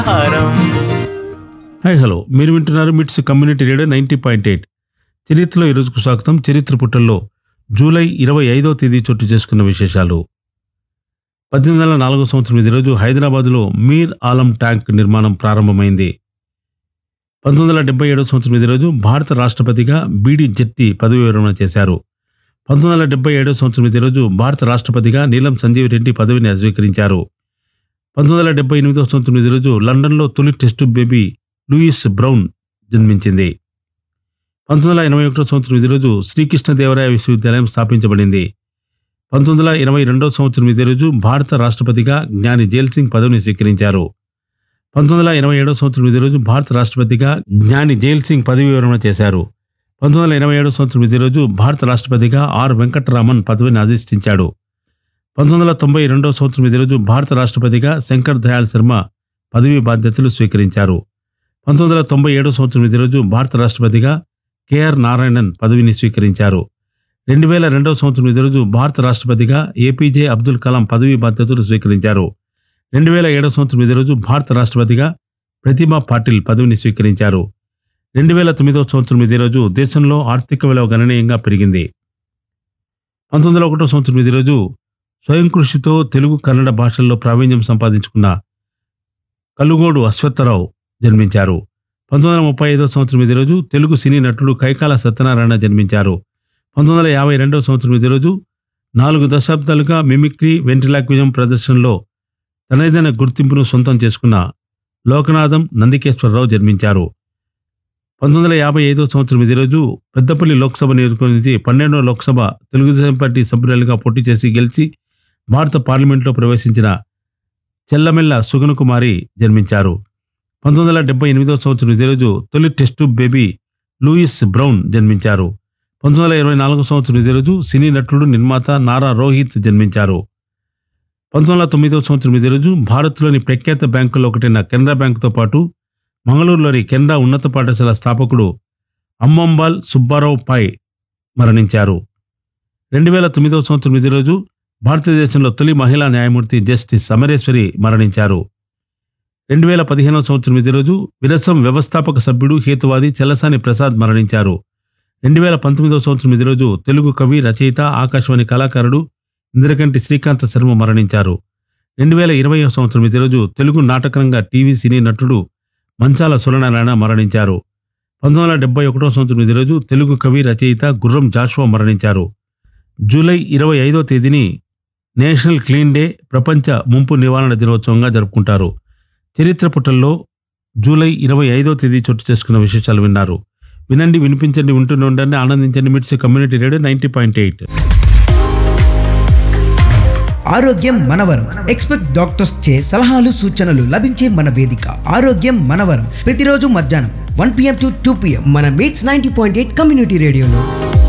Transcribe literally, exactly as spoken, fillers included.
Hi hello, మీరు వింటున్నారు మిట్స్ community radio ninety point eight. చరిత్రలో ఈరోజుకు స్వాగతం. చరిత్ర పుటల్లో జూలై ఇరవై ఐదో తేదీ చోటు చేసుకున్న విశేషాలు. పద్దెనిమిది వందల నాలుగో సంవత్సరం ఇదే రోజు హైదరాబాద్లో మీర్ ఆలం ట్యాంక్ నిర్మాణం ప్రారంభమైంది. పంతొమ్మిది వందల డెబ్బై ఏడో సంవత్సరం ఇదే రోజు భారత రాష్ట్రపతిగా బీడి జెట్టి పదవి విరమణ చేశారు. పంతొమ్మిది వందల డెబ్బై ఏడో సంవత్సరం ఇదే రోజు భారత రాష్ట్రపతిగా నీలం సంజీవ్ రెడ్డి పదవిని స్వీకరించారు. పంతొమ్మిది వందల డెబ్బై ఎనిమిదో సంవత్సరం ఇదే రోజు లండన్లో తొలి టెస్టు బేబీ లూయిస్ బ్రౌన్ జన్మించింది. పంతొమ్మిది వందల ఎనభై ఒకటో సంవత్సరం ఇదే రోజు శ్రీకృష్ణదేవరాయ విశ్వవిద్యాలయం స్థాపించబడింది. పంతొమ్మిది వందల ఎనభై రెండో సంవత్సరం ఇదే రోజు భారత రాష్ట్రపతిగా జ్ఞాని జైల్ సింగ్ పదవిని స్వీకరించారు. పంతొమ్మిది వందల ఎనభై ఏడో సంవత్సరం ఇదే రోజు భారత రాష్ట్రపతిగా జ్ఞాని జైల్ సింగ్ పదవి విరమణ చేశారు. పంతొమ్మిది వందల ఎనభై ఏడో సంవత్సరం ఇదే రోజు భారత రాష్ట్రపతిగా ఆర్ వెంకటరామన్ పదవిని అధిష్ఠించాడు. పంతొమ్మిది వందల తొంభై రెండో సంవత్సరం ఇదే రోజు భారత రాష్ట్రపతిగా శంకర్ దయాళ్ శర్మ పదవి బాధ్యతలు స్వీకరించారు. పంతొమ్మిది వందల తొంభై ఏడో సంవత్సరం ఇదే రోజు భారత రాష్ట్రపతిగా కెఆర్ నారాయణన్ పదవిని స్వీకరించారు. రెండు వేల రెండవ సంవత్సరం ఇదే రోజు భారత రాష్ట్రపతిగా ఏపీజే అబ్దుల్ కలాం పదవి బాధ్యతలు స్వీకరించారు. రెండు వేల ఏడవ సంవత్సరం ఇదే రోజు భారత రాష్ట్రపతిగా ప్రతిభా పాటిల్ పదవిని స్వీకరించారు. రెండు వేల తొమ్మిదవ సంవత్సరం ఇదే రోజు దేశంలో ఆర్థిక విలువ గణనీయంగా పెరిగింది. పంతొమ్మిది వందల ఒకటో సంవత్సరం ఇదే రోజు స్వయం కృషితో తెలుగు కన్నడ భాషల్లో ప్రావీణ్యం సంపాదించుకున్న కలుగోడు అశ్వత్థరావు జన్మించారు. పంతొమ్మిది వందల ముప్పై ఐదో సంవత్సరం ఇదే రోజు తెలుగు సినీ నటుడు కైకాల సత్యనారాయణ జన్మించారు. పంతొమ్మిది వందల యాభై రెండవ సంవత్సరం ఇదే రోజు నాలుగు దశాబ్దాలుగా మిమిక్రీ వెంట్రిలాక్విజం ప్రదర్శనలో తనదైన గుర్తింపును సొంతం చేసుకున్న లోకనాథం నందికేశ్వరరావు జన్మించారు. పంతొమ్మిది వందల యాభై ఐదో సంవత్సరం ఇదే రోజు పెద్దపల్లి లోక్సభ నియోజకవర్గం నుంచి పన్నెండవ లోక్సభ తెలుగుదేశం పార్టీ సభ్యురాలిగా పోటీ చేసి గెలిచి భారత పార్లమెంట్లో ప్రవేశించిన చెల్లమెల్ల సుగన కుమారి జన్మించారు. పంతొమ్మిది వందల డెబ్బై ఎనిమిదో సంవత్సరం ఇదే రోజు తొలి టెస్టు బేబీ లూయిస్ బ్రౌన్ జన్మించారు. పంతొమ్మిది వందల ఇరవై నాలుగో సంవత్సరం ఇదే రోజు సినీ నటుడు నిర్మాత నారా రోహిత్ జన్మించారు. పంతొమ్మిది వందల తొమ్మిదో సంవత్సరం ఇదే రోజు భారత్లోని ప్రఖ్యాత బ్యాంకుల్లో ఒకటైన కెనరా బ్యాంకుతో పాటు మంగళూరులోని కెనరా ఉన్నత పాఠశాల స్థాపకుడు అమ్మంబాల్ సుబ్బారావు పై మరణించారు. రెండు వేల తొమ్మిదో సంవత్సరం ఇదే రోజు భారతదేశంలో తొలి మహిళా న్యాయమూర్తి జస్టిస్ అమరేశ్వరి మరణించారు. రెండు వేల పదిహేనవ సంవత్సరం ఇదే రోజు విరసం వ్యవస్థాపక సభ్యుడు హేతువాది చెల్లసాని ప్రసాద్ మరణించారు. రెండు వేల పంతొమ్మిదవ సంవత్సరం ఇదే రోజు తెలుగు కవి, రచయిత, ఆకాశవాణి కళాకారుడు ఇంద్రకంటి శ్రీకాంత శర్మ మరణించారు. రెండు వేల ఇరవై సంవత్సరం ఇదే రోజు తెలుగు నాటకరంగ టీవీ సినీ నటుడు మంచాల సూర్యనారాయణ మరణించారు. పంతొమ్మిది వందల డెబ్బై ఒకటో సంవత్సరం ఇదే రోజు తెలుగు కవి, రచయిత గుర్రం జాషువా మరణించారు. జూలై ఇరవై ఐదో తేదీని నేషనల్ క్లీన్ డే, ప్రపంచ ముంపు నివారణ దినోత్సవంగా జరుపుకుంటారు. చరిత్ర పుటల్లో జూలై ఇరవై ఐదో తేదీ చోటు చేసుకున్న విశేషాలు విన్నారు. వినండి, వినిపించండి, వింటూనే ఉండండి, ఆనందించండి. మిట్స్ community radio ninety point eight. ఆరోగ్యం మనవరం. ఎక్స్పెక్ట్ డాక్టర్స్ చే సలహాలు సూచనలు లభించే మన వేదిక ఆరోగ్యం మనవరం. ప్రతిరోజు మధ్యాహ్నం one PM to two PM మన meets ninety point eight community రేడియోలో.